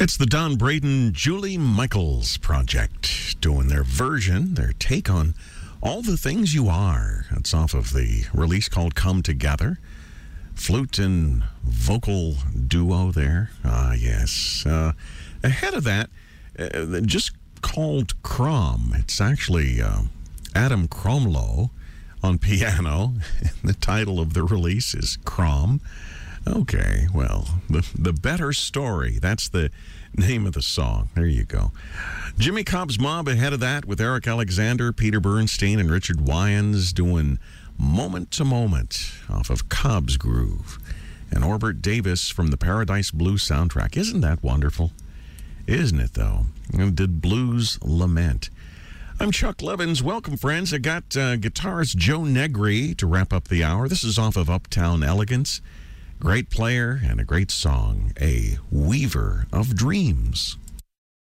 It's the Don Braden, Julie Michaels project doing their version, their take on All the Things You Are. It's off of the release called Come Together. Flute and vocal duo there. Yes. Ahead of that, just called Crom. It's actually Adam Cromlow on piano. The title of the release is Crom. Okay, well, the Better Story. That's the name of the song. There you go. Jimmy Cobb's Mob ahead of that with Eric Alexander, Peter Bernstein, and Richard Wyans doing Moment to Moment off of Cobb's Groove. And Orbert Davis from the Paradise Blues soundtrack. Isn't that wonderful? Isn't it, though? Did Blues Lament. I'm Chuck Levins. Welcome, friends. I got guitarist Joe Negri to wrap up the hour. This is off of Uptown Elegance. Great player and a great song, A Weaver of Dreams.